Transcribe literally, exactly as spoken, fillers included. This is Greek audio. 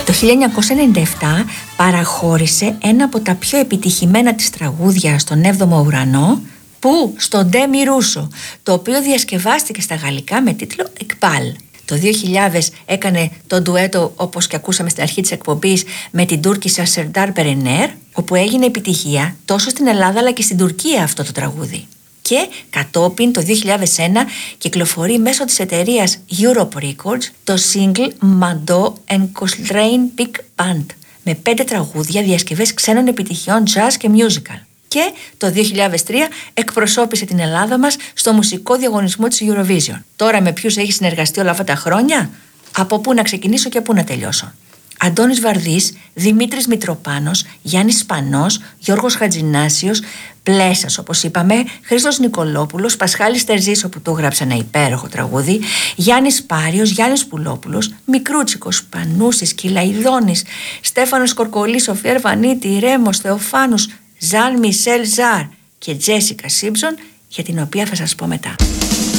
Το χίλια εννιακόσια ενενήντα επτά παραχώρησε ένα από τα πιο επιτυχημένα της τραγούδια στον έβδομο ουρανό, που στον Ντέμι Ρούσο, το οποίο διασκευάστηκε στα γαλλικά με τίτλο «Εκπάλ». Το δύο χιλιάδες έκανε το ντουέτο, όπως και ακούσαμε στην αρχή της εκπομπής, με την Τούρκισσα Σερντάρ Περενέρ, όπου έγινε επιτυχία τόσο στην Ελλάδα αλλά και στην Τουρκία αυτό το τραγούδι. Και κατόπιν το δύο χιλιάδες ένα κυκλοφορεί μέσω της εταιρείας Europe Records το single Mando and Coltrane Big Band, με πέντε τραγούδια διασκευές ξένων επιτυχιών jazz και musical. Και το δύο χιλιάδες τρία εκπροσώπησε την Ελλάδα μας στο μουσικό διαγωνισμό της Eurovision. Τώρα με ποιους έχει συνεργαστεί όλα αυτά τα χρόνια? Από πού να ξεκινήσω και πού να τελειώσω? Αντώνης Βαρδής, Δημήτρης Μητροπάνος, Γιάννης Σπανός, Γιώργος Χατζηνάσιος, Πλέσας όπως είπαμε, Χρήστος Νικολόπουλος, Πασχάλης Τερζής, όπου του έγραψε ένα υπέροχο τραγούδι, Γιάννης Πάριος, Γιάννης Πουλόπουλος, Μικρούτσικος, Πανούσης, Κυλαϊδόνης, Στέφανος Κορκολής, Σοφία Ερβανίτη, Ρέμος, Θεοφάνους, Ζαν Μισελ Ζάρ και Τζέσικα Σίμψον, για την οποία θα σας πω μετά.